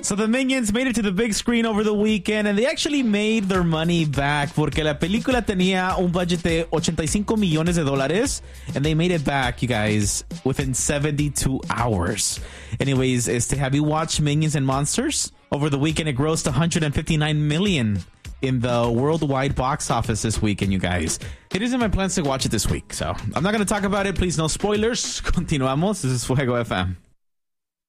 So the Minions made it to the big screen over the weekend, and they actually made their money back porque la película tenía un budget de $85 millones, and they made it back, you guys, within 72 hours. Anyways, have you watched Minions and Monsters? Over the weekend, it grossed $159 million in the worldwide box office this weekend, you guys. It is in my plans to watch it this week, so I'm not going to talk about it. Please, no spoilers. Continuamos. This is Fuego FM.